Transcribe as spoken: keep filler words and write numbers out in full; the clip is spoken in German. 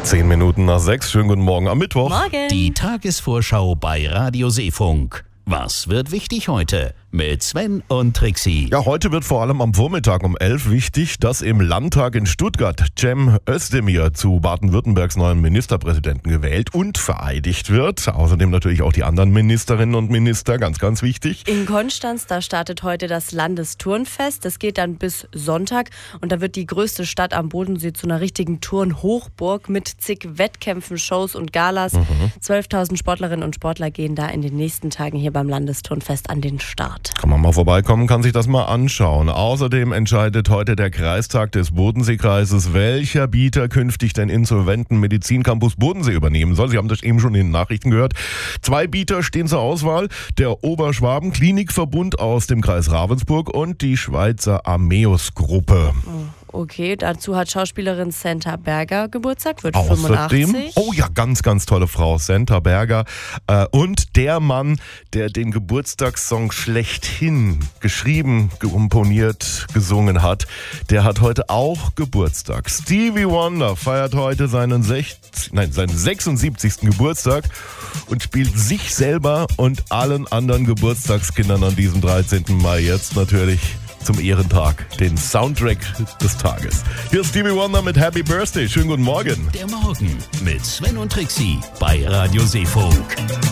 Zehn Minuten nach sechs. Schönen guten Morgen am Mittwoch. Morgen. Die Tagesvorschau bei Radio Seefunk. Was wird wichtig heute? Mit Sven und Trixie. Ja, heute wird vor allem am Vormittag um elf wichtig, dass im Landtag in Stuttgart Cem Özdemir zu Baden-Württembergs neuen Ministerpräsidenten gewählt und vereidigt wird. Außerdem natürlich auch die anderen Ministerinnen und Minister, ganz, ganz wichtig. In Konstanz, da startet heute das Landesturnfest. Das geht dann bis Sonntag und da wird die größte Stadt am Bodensee zu einer richtigen Turnhochburg mit zig Wettkämpfen, Shows und Galas. Mhm. zwölftausend Sportlerinnen und Sportler gehen da in den nächsten Tagen hier beim Landesturnfest an den Start. Kann man mal vorbeikommen, kann sich das mal anschauen. Außerdem entscheidet heute der Kreistag des Bodenseekreises, welcher Bieter künftig den insolventen Medizincampus Bodensee übernehmen soll. Sie haben das eben schon in den Nachrichten gehört. Zwei Bieter stehen zur Auswahl. Der Oberschwaben Klinikverbund aus dem Kreis Ravensburg und die Schweizer Ameus-Gruppe. Okay, dazu hat Schauspielerin Senta Berger Geburtstag, wird Außerdem, fünfundachtzig. oh ja, ganz, ganz tolle Frau, Senta Berger. Äh, und der Mann, der den Geburtstagssong schlechthin geschrieben, komponiert, gesungen hat, der hat heute auch Geburtstag. Stevie Wonder feiert heute seinen, sechzig, nein, seinen sechsundsiebzigsten Geburtstag und spielt sich selber und allen anderen Geburtstagskindern an diesem dreizehnten Mai jetzt natürlich zum Ehrentag, den Soundtrack des Tages. Hier ist Stevie Wonder mit Happy Birthday. Schönen guten Morgen. Der Morgen mit Sven und Trixie bei Radio Seefunk.